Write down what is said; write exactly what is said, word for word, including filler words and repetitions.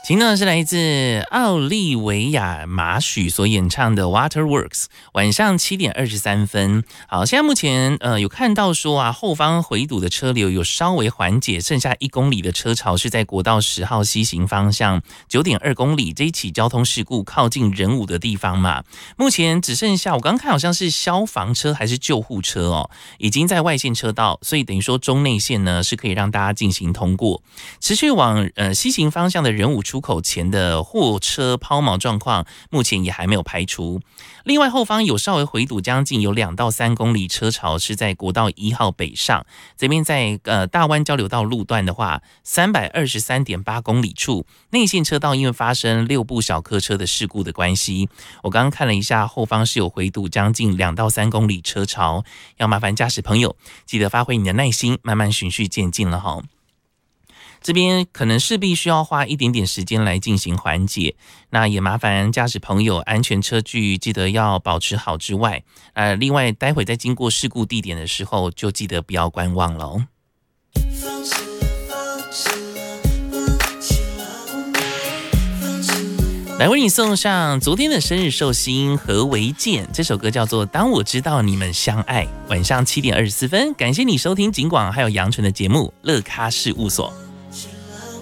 请呢是来自奥利维亚马许所演唱的 Waterworks， 晚上七点二十三分。好，现在目前呃有看到说啊，后方回堵的车流有稍微缓解，剩下一公里的车潮是在国道十号西行方向九点二公里这一起交通事故靠近仁武的地方嘛。目前只剩下我刚刚看好像是消防车还是救护车哦，已经在外线车道，所以等于说中内线呢是可以让大家进行通过。持续往呃西行方向的仁武出口前的货车抛锚状况，目前也还没有排除。另外后方有稍微回堵，将近有两到三公里车潮是在国道一号北上，这边在呃大湾交流道路段的话，三百二十三点八公里处内线车道因为发生六部小客车的事故的关系，我刚刚看了一下，后方是有回堵将近两到三公里车潮，要麻烦驾驶朋友记得发挥你的耐心，慢慢循序渐进了哈。这边可能势必需要花一点点时间来进行缓解，那也麻烦驾驶朋友安全车距记得要保持好之外，呃，另外待会在经过事故地点的时候，就记得不要观望了哦。来为你送上昨天的生日寿星何维健，这首歌叫做《当我知道你们相爱》。晚上七点二十四分，感谢你收听警广还有杨纯的节目《乐咖事务所》。